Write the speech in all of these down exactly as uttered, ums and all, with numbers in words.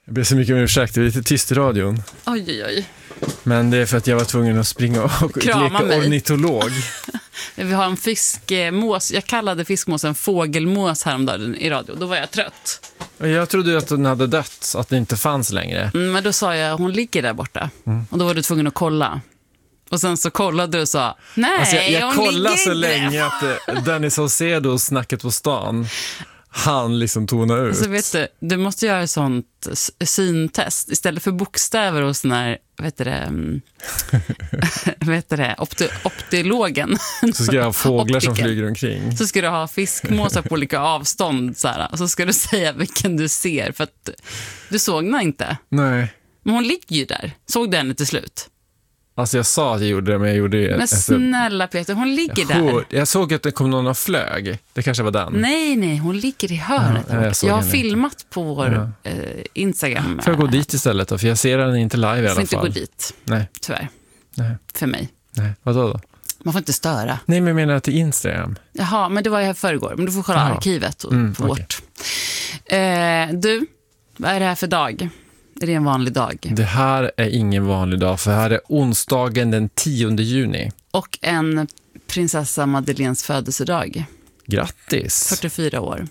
Jag ber så mycket om ursäkt, det är lite tyst i radion. Oj, oj, oj. Men det är för att jag var tvungen att springa och Krama leka mig. ornitolog. Vi har en fiskmås. Jag kallade fiskmåsen fågelmås häromdagen i radio. Då var jag trött. Och jag trodde att den hade dött, att det inte fanns längre. Mm, men då sa jag, hon ligger där borta. Mm. Och då var du tvungen att kolla. Och sen så kollade du och sa, nej, Alltså jag jag hon kollade ligger så inte. länge att eh, Dennis Saucedo snacket på stan, han liksom tonar ut. Alltså vet du, du måste göra ett sånt s- syntest. Istället för bokstäver och sån här, vet du det, mm, vet du det, opti- optilogen. Så ska jag ha fåglar som Optiken. flyger omkring. Så ska du ha fiskmåsar på olika avstånd så här, och så ska du säga vilken du ser, för att du såg den inte. Nej. Men hon ligger ju där. Såg du henne till slut? Alltså jag sa att jag gjorde det, men jag gjorde det. Men efter- snälla Peter, hon ligger där. jag, jag såg att det kom någon och flög. Det kanske var den. Nej, nej, hon ligger i hörnet. Ja, jag jag, såg har henne filmat på vår eh, Instagram. Får jag gå dit istället då? För jag ser den inte live i Du alla får inte fall. gå dit, Nej, tyvärr. nej, För mig. nej. Vadå då? Man får inte störa. Nej, men jag menar till Instagram. Jaha, men det var ju här förrgår. Men du får kolla Jaha. arkivet och, Mm, på okej. vårt. Eh, du, vad är det här för dag? Är det en vanlig dag? Det här är ingen vanlig dag, för här är onsdagen den tionde juni. Och en prinsessa Madeleines födelsedag. Grattis! fyrtiofyra år.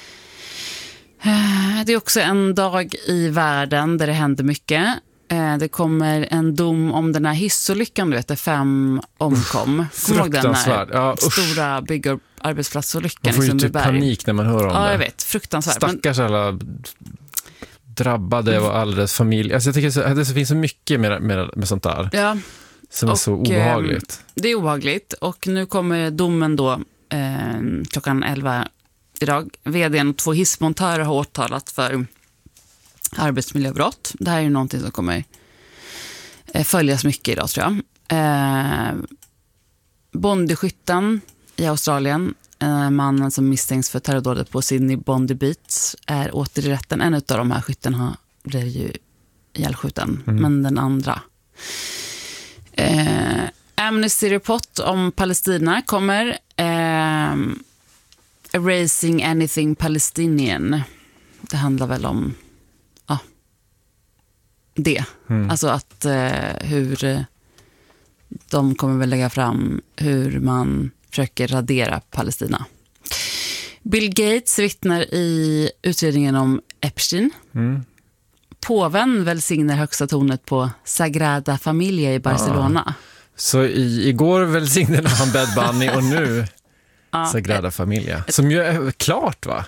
Eh, Det är också en dag i världen där det händer mycket. Eh, Det kommer en dom om den här hissolyckan, du vet, där fem omkom. Kommer du ihåg den Fruktansvärd. här Ja, usch. stora byggarbetsplatsolyckan Man får i ju typ Sundbyberg? panik när man hör om Ja, det. jag vet. Fruktansvärt. Men Stackars alla drabbade och all deras familj. Alltså jag tycker så, det finns så mycket med, med, med sånt där ja, som är och, så obehagligt. eh, det är obehagligt. Och nu kommer domen då eh, klockan elva idag. Vdn och två hissmontörer har åtalat för arbetsmiljöbrott. Det här är ju någonting som kommer eh, följas mycket idag, tror jag. Eh, Bondyskytten i Australien, eh, mannen som misstänks för terrordådet på Sydney Bondi Beach, är åter i rätten. En av de här skyttarna blev ju ihjälskjuten, Mm. men den andra. Eh, Amnesty Report om Palestina kommer. Eh, Erasing Anything Palestinian. Det handlar väl om ja, det. Mm. Alltså att eh, hur eh, de kommer väl lägga fram hur man försöker radera Palestina. Bill Gates vittnar i utredningen om Epstein. Mm. Påven välsignar högsta tornet på Sagrada Familia i Barcelona. Så i, igår välsignade han Bad Bunny och nu Ja, Sagrada Familia. Som ju är klart, va?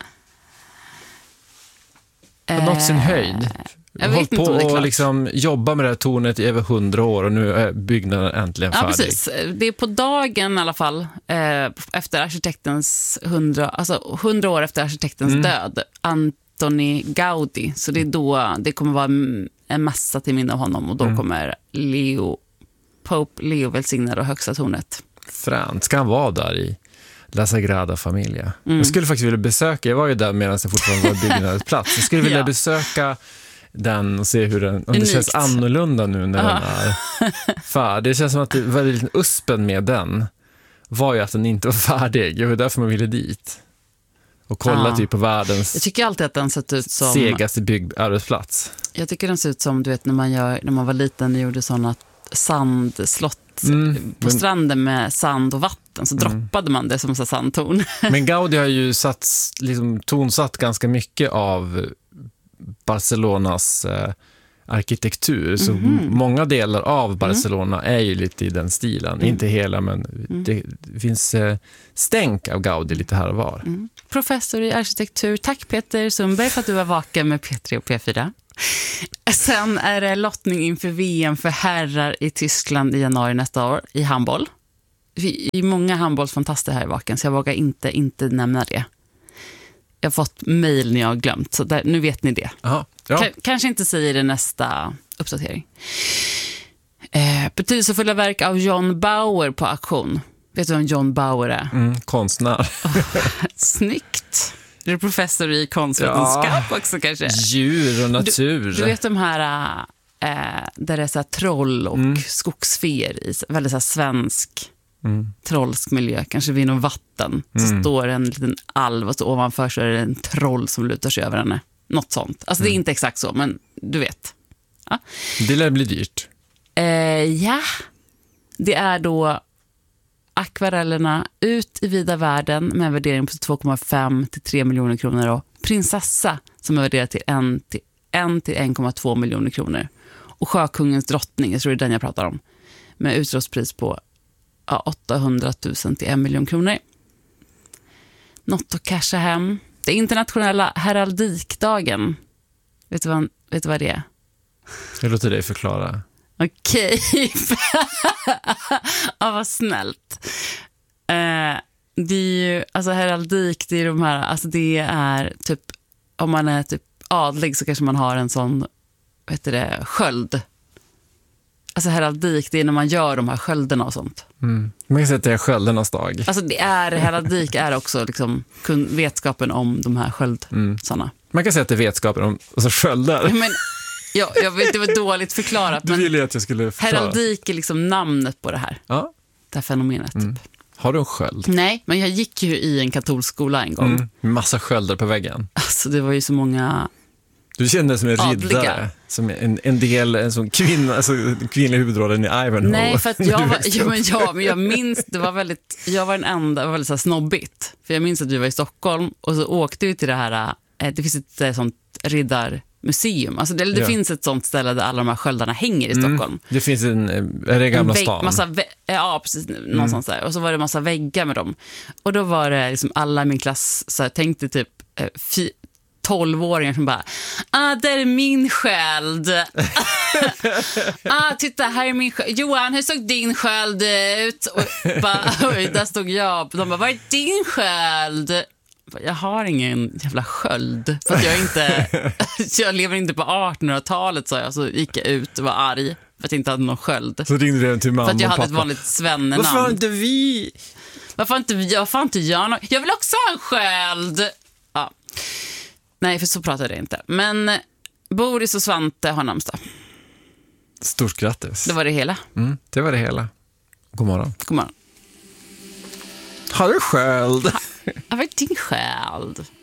Har eh, nått sin höjd. jag vet Hållit inte på om det är och klart. liksom jobba med det här tornet i över hundra år och nu är byggnaden äntligen Ja, färdig. precis. Det är på dagen i alla fall, eh, efter arkitektens hundra, alltså hundra år efter arkitektens Mm. död, Antoni Gaudi. Så det är då det kommer vara en en massa till minne av honom och då Mm. kommer Leo, Pope Leo välsigna och högsta tornet. Fränt. Ska han vara där i La Sagrada Familia? Mm. Jag skulle faktiskt vilja besöka, jag var ju där medan det fortfarande var byggnadens plats. Jag skulle vilja Ja. besöka den och se hur den, om det Unikt. känns annorlunda nu när Aha. den är. Fan, det känns som att det var lite uspen med den var ju att den inte var färdig. Det var därför man ville dit. Och kolla Ja. typ på världens Jag tycker alltid att den sett ut som segaste byggarbetsplats. jag tycker den ser ut som du vet när man gör när man var liten och gjorde såna sandslott Mm, på men- stranden med sand och vatten så droppade man det som så sandtorn. Men Gaudi har ju satt, liksom, tonsatt ganska mycket av Barcelonas eh, arkitektur. Så Mhm. m- många delar av Barcelona är ju lite i den stilen. Mm. Inte hela, men det, det finns eh, stänk av Gaudi lite här och var. Mm. Professor i arkitektur. Tack Peter Sundberg för att du var vaken med P tre och P fyra. Sen är det lottning inför V M för herrar i Tyskland i januari nästa år i handboll. Vi är många handbollsfantaster här i vaken så jag vågar inte, inte nämna det. Jag har fått mejl när jag har glömt så där, nu vet ni det. Aha, ja. K- kanske inte säger det nästa uppdatering. Eh, betydelsefulla verk av John Bauer på auktion. Vet du vem John Bauer är? Mm, konstnär. Snyggt. Du är professor i konstvetenskap Ja. också kanske. Djur och natur. Du vet de här äh, där det är så här troll och Mm. skogsfer i så- väldigt så här svensk Mm. trollsk miljö, kanske vid någon vatten. Så Mm. står en liten alv och så ovanför så är det en troll som lutar sig över henne. Något sånt. Alltså det är inte exakt så, men du vet. Ja. Det lär bli dyrt. Eh, ja, det är då akvarellerna ut i vida världen med en värdering på två komma fem till tre miljoner kronor och prinsessa som är värderad till en till en komma två miljoner kronor. Och Sjökungens drottning, jag tror det är den jag pratar om, med utropspris på ja, åttahundratusen till en miljon kronor. Något att casha hem. Det är internationella heraldikdagen. Vet du vad, vet du vad det är? Jag låter dig förklara. Okej. Ja, vad snällt. Eh, det är ju, alltså heraldik, det är de här, alltså det är typ, om man är typ adlig så kanske man har en sån, vad heter det, sköld. Alltså heraldik, det är när man gör de här skölderna och sånt. Mm. Man kan säga att det är sköldernas dag. Alltså det är, heraldik är också liksom kun, vetskapen om de här sköldsarna. Mm. Man kan säga att det är vetskapen om alltså sköldar. Men, ja, jag vet, det var dåligt förklarat. Du ville ju att jag skulle förklara. Heraldik är liksom namnet på det här. Ja. Det här fenomenet. Mm. Typ. Har du en sköld? Nej, men jag gick ju i en katolsk skola en gång. Mm. Massa skölder på väggen. Alltså det var ju så många... Du kände som en adliga. riddare, som en, en del, en sån kvinna, alltså kvinnliga huvudrollen i Ivanhoe. Nej, för att jag var, ja, men jag, men jag minns, det var väldigt, jag var den enda, det var väldigt så här snobbigt. För jag minns att vi var i Stockholm och så åkte vi till det här, det finns ett, ett sånt riddarmuseum. Alltså det, det ja. finns ett sånt ställe där alla de här sköldarna hänger i Stockholm. Mm, det finns en, är det Gamla vägg, stan? Massa vä- ja, precis, någonstans mm. där. Och så var det massa väggar med dem. Och då var det liksom alla i min klass, så jag tänkte typ, fy, tolvåringar som bara, ah, där är min sköld. Ah, titta, här är min sköld. Johan, hur såg din sköld ut? Och bara, oj, där stod jag. De bara, vad är din sköld? Jag har ingen jävla sköld. För att jag inte, jag lever inte på artonhundratalet, sa jag. Så gick jag ut och var arg för att jag inte hade någon sköld. Så ringde du till mamma och pappa. För att jag hade ett vanligt svennenamn. Varför har inte vi? Varför inte vi? Varför inte jag någon? Jag vill också ha en sköld. Ja. Nej, för så pratade jag inte. Men Boris och Svante har namnsdag. Stort grattis. Det var det hela. Mm, det var det hela. God morgon. God morgon. Har du sköld? Vad är din sköld?